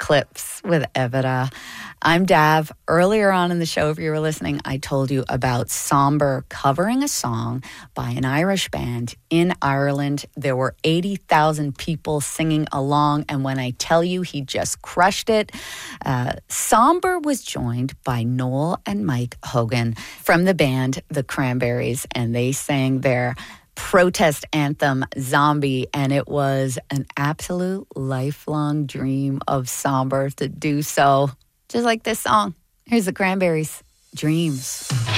Clips with Evita. I'm Dav. Earlier on in the show, if you were listening, I told you about Somber covering a song by an Irish band in Ireland. There were 80,000 people singing along, and when I tell you he just crushed it, Somber was joined by Noel and Mike Hogan from the band The Cranberries, and they sang their protest anthem Zombie, and it was an absolute lifelong dream of Somber to do so, just like this song. Here's the Cranberries, Dreams.